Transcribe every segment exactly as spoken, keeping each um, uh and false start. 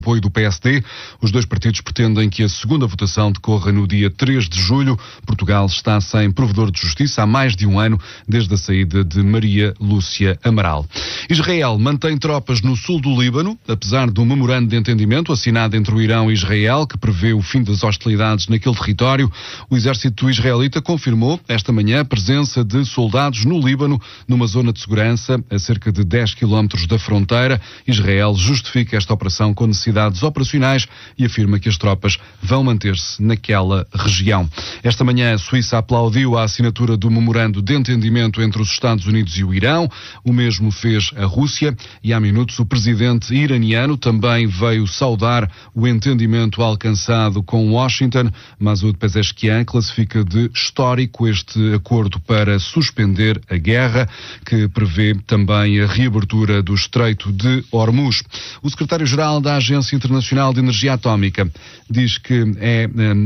apoio do P S D. Os dois partidos pretendem que a segunda votação decorra no dia três de julho. Portugal está sem provedor de justiça há mais de um ano, desde a saída de Maria Lúcia Amaral. Israel mantém tropas no sul do Líbano, apesar do memorando de entendimento assinado entre o Irão e Israel, que prevê o fim das hostilidades naquele território. O exército israelita confirmou esta manhã a presença de soldados no Líbano, numa zona de segurança a cerca de dez quilómetros da fronteira. Israel justifica esta operação com necessidade operacionais e afirma que as tropas vão manter-se naquela região. Esta manhã a Suíça aplaudiu a assinatura do memorando de entendimento entre os Estados Unidos e o Irão. O mesmo fez a Rússia e há minutos o presidente iraniano também veio saudar o entendimento alcançado com Washington. Masoud Pezeshkian classifica de histórico este acordo para suspender a guerra, que prevê também a reabertura do Estreito de Hormuz. O secretário-geral da Agência Internacional de Energia Atómica diz que é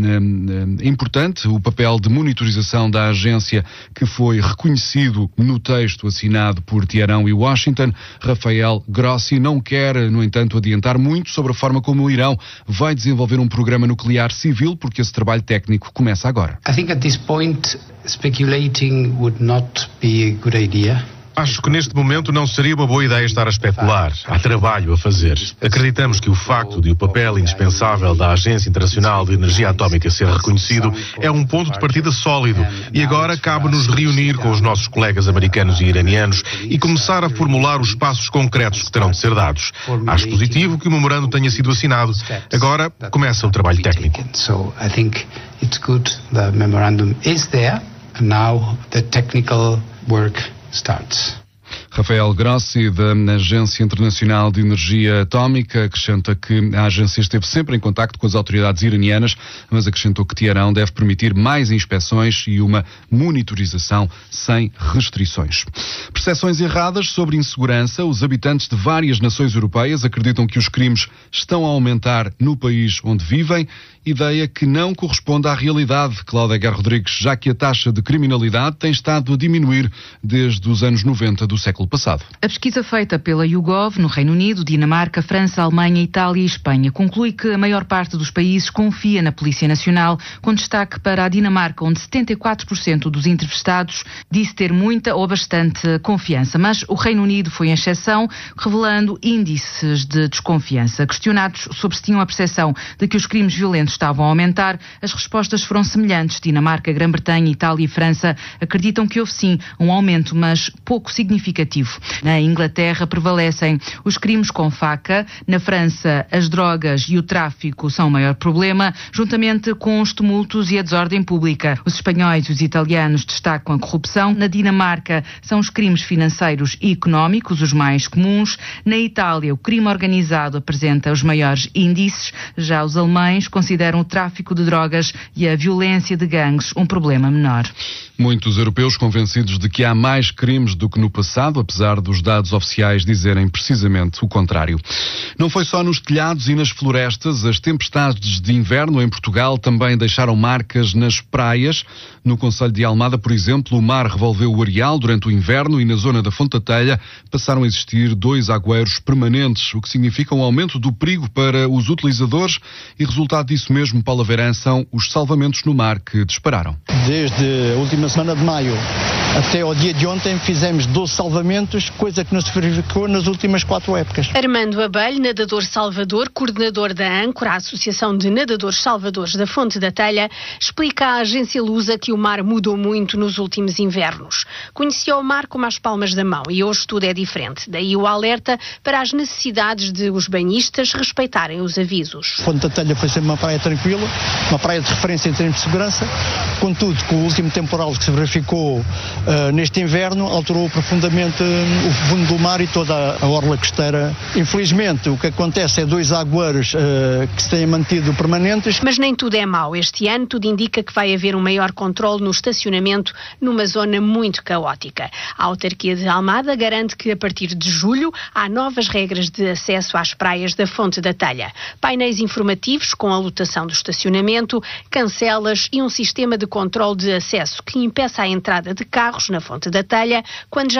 hum, é importante o papel de monitorização da agência, que foi reconhecido no texto assinado por Teherão e Washington. Rafael Grossi não quer, no entanto, adiantar muito sobre a forma como o Irão vai desenvolver um programa nuclear civil, porque esse trabalho técnico começa agora. I think at this point speculating would not be a good idea. Acho que neste momento não seria uma boa ideia estar a especular. Há trabalho a fazer. Acreditamos que o facto de o papel indispensável da Agência Internacional de Energia Atómica ser reconhecido é um ponto de partida sólido, e agora cabe-nos reunir com os nossos colegas americanos e iranianos e começar a formular os passos concretos que terão de ser dados. Acho positivo que o memorando tenha sido assinado. Agora começa o trabalho técnico. So I think it's good the memorandum is there and now the technical work starts. Rafael Grossi, da Agência Internacional de Energia Atómica, acrescenta que a agência esteve sempre em contacto com as autoridades iranianas, mas acrescentou que Teherão deve permitir mais inspeções e uma monitorização sem restrições. Percepções erradas sobre insegurança. Os habitantes de várias nações europeias acreditam que os crimes estão a aumentar no país onde vivem, ideia que não corresponde à realidade, Cláudia Guerra Rodrigues, já que a taxa de criminalidade tem estado a diminuir desde os anos noventa do século passado. A pesquisa feita pela YouGov no Reino Unido, Dinamarca, França, Alemanha, Itália e Espanha conclui que a maior parte dos países confia na Polícia Nacional, com destaque para a Dinamarca, onde setenta e quatro por cento dos entrevistados disse ter muita ou bastante confiança. Mas o Reino Unido foi a exceção, revelando índices de desconfiança. Questionados sobre se tinham a percepção de que os crimes violentos estavam a aumentar, as respostas foram semelhantes. Dinamarca, Grã-Bretanha, Itália e França acreditam que houve sim um aumento, mas pouco significativo. Na Inglaterra prevalecem os crimes com faca, na França as drogas e o tráfico são o maior problema, juntamente com os tumultos e a desordem pública. Os espanhóis e os italianos destacam a corrupção. Na Dinamarca são os crimes financeiros e económicos os mais comuns. Na Itália o crime organizado apresenta os maiores índices. Já os alemães consideram o tráfico de drogas e a violência de gangues um problema menor. Muitos europeus convencidos de que há mais crimes do que no passado, apesar dos dados oficiais dizerem precisamente o contrário. Não foi só nos telhados e nas florestas. As tempestades de inverno em Portugal também deixaram marcas nas praias. No concelho de Almada, por exemplo, o mar revolveu o areal durante o inverno e na zona da Fonte da Telha passaram a existir dois agueiros permanentes, o que significa um aumento do perigo para os utilizadores, e resultado disso mesmo, Paula Verã, são os salvamentos no mar que dispararam. Desde a última semana de maio até ao dia de ontem fizemos doze salvamentos, coisa que não se verificou nas últimas quatro épocas. Armando Abelho, nadador salvador, coordenador da âncora, a Associação de Nadadores Salvadores da Fonte da Telha, explica à agência Lusa que o mar mudou muito nos últimos invernos. Conhecia o mar como as palmas da mão e hoje tudo é diferente. Daí o alerta para as necessidades de os banhistas respeitarem os avisos. Fonte da Telha foi sempre uma praia tranquila, uma praia de referência em termos de segurança. Contudo, com o último temporal que se verificou uh, neste inverno, alterou profundamente uh, o fundo do mar e toda a, a orla costeira. Infelizmente, o que acontece é dois agueiros uh, que se têm mantido permanentes. Mas nem tudo é mau. Este ano tudo indica que vai haver um maior controle no estacionamento numa zona muito caótica. A autarquia de Almada garante que a partir de julho há novas regras de acesso às praias da Fonte da Telha. Painéis informativos com a lotação do estacionamento, cancelas e um sistema de controle de acesso que impeça a entrada de carros na Fonte da Telha quando já não houver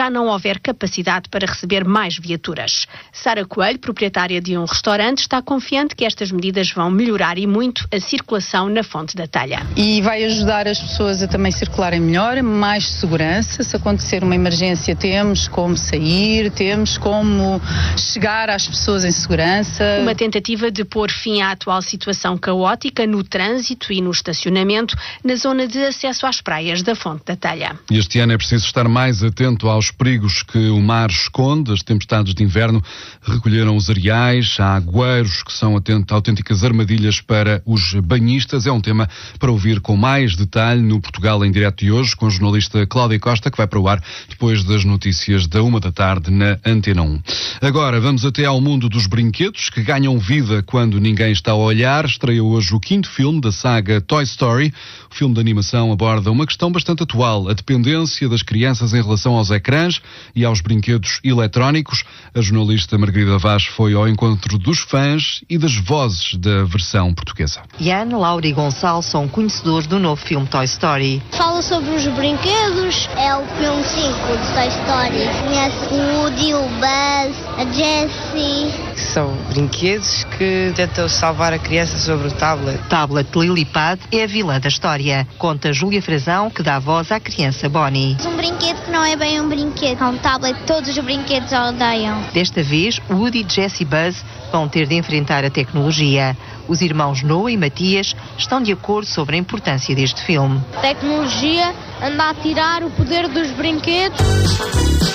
houver capacidade para receber mais viaturas. Sara Coelho, proprietária de um restaurante, está confiante que estas medidas vão melhorar e muito a circulação na Fonte da Telha. E vai ajudar as pessoas a também circularem melhor, mais segurança. Se acontecer uma emergência, temos como sair, temos como chegar às pessoas em segurança. Uma tentativa de pôr fim à atual situação caótica no trânsito e no estacionamento na zona de acesso às praias da Fonte da Telha. Este ano é preciso estar mais atento aos perigos que o mar esconde. As tempestades de inverno recolheram os areais, há agueiros que são autênticas armadilhas para os banhistas. É um tema para ouvir com mais detalhe no Portugal em Direto de hoje, com a jornalista Cláudia Costa, que vai para o ar depois das notícias da uma da tarde na Antena um. Agora vamos até ao mundo dos brinquedos, que ganham vida quando ninguém está a olhar. Estreia hoje o quinto filme da saga Toy Story. O filme de animação aborda uma questão bastante atual, a dependência das crianças em relação aos ecrãs e aos brinquedos eletrónicos. A jornalista Margarida Vaz foi ao encontro dos fãs e das vozes da versão portuguesa. Ian, Laura e Gonçalo são conhecedores do novo filme Toy Story. Fala sobre os brinquedos. É o filme cinco de Toy Story. Conhece o Woody, o Buzz, a Jessie. São brinquedos que tentam salvar a criança sobre o tablet. Tablet Lilipad é a vilã da história. Conta Júlia Frazão, que dá voz à criança Bonnie. Um brinquedo que não é bem um brinquedo. É um tablet que todos os brinquedos odeiam. Desta vez, Woody, Jessie e Buzz vão ter de enfrentar a tecnologia. Os irmãos Noah e Matias estão de acordo sobre a importância deste filme. A tecnologia anda a tirar o poder dos brinquedos.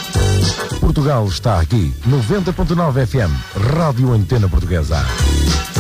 Portugal está aqui. noventa ponto nove F M, Rádio Antena Portuguesa.